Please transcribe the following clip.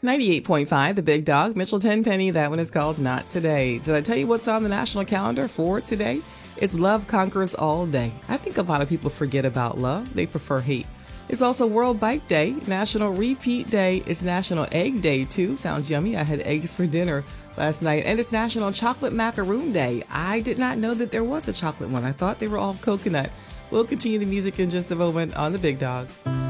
98.5, The Big Dog, Mitchell Tenpenny. That one is called Not Today. Did I tell you what's on the national calendar for today? It's Love Conquers All Day. I think a lot of people forget about love. They prefer hate. It's also World Bike Day, National Repeat Day. It's National Egg Day, too. Sounds yummy. I had eggs for dinner last night. And it's National Chocolate Macaroon Day. I did not know that there was a chocolate one. I thought they were all coconut. We'll continue the music in just a moment on The Big Dog.